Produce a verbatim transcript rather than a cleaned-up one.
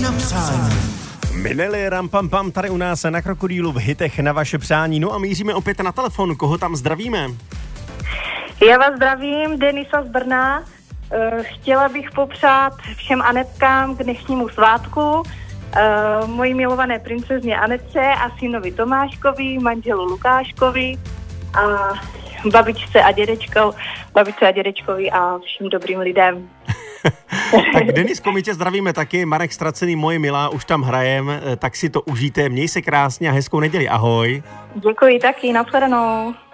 na přání. Mineli ram pam pam tady u nás na Krokodýlu v hitech na vaše přání. No a míříme opět na telefon. Koho tam zdravíme? Já vás zdravím, Denisa z Brna. Chtěla bych popřát všem Anetkám k dnešnímu svátku, mojí milované princezně Anetce a synovi Tomáškovi, manželu Lukáškovi a babičce a dědečkou, babičce a dědečkovi a všem dobrým lidem. Tak Denisko, my tě zdravíme taky, Marek Ztracený, moje milá, už tam hrajem, tak si to užijte, měj se krásně a hezkou neděli, ahoj. Děkuji taky, nashledanou.